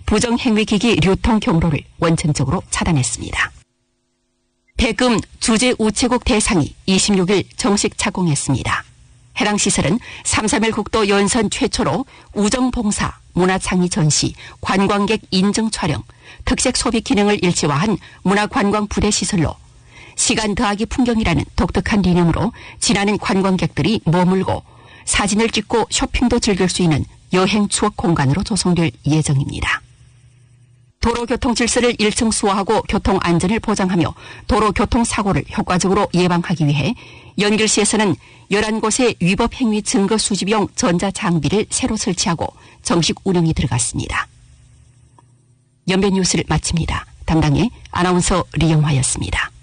부정행위기기 유통 경로를 원천적으로 차단했습니다. 대금 주재 우체국 대상이 26일 정식 착공했습니다. 해당 시설은 3.3일 국도 연선 최초로 우정봉사, 문화창의 전시, 관광객 인증 촬영, 특색 소비 기능을 일체화한 문화관광 부대 시설로 시간 더하기 풍경이라는 독특한理念으로 지나는 관광객들이 머물고 사진을 찍고 쇼핑도 즐길 수 있는 여행 추억 공간으로 조성될 예정입니다. 도로교통 질서를 일층수화하고 교통안전을 보장하며 도로교통사고를 효과적으로 예방하기 위해 연길시에서는 11곳의 위법행위 증거 수집용 전자장비를 새로 설치하고 정식 운영이 들어갔습니다. 연변뉴스를 마칩니다. 담당의 아나운서 리영화였습니다.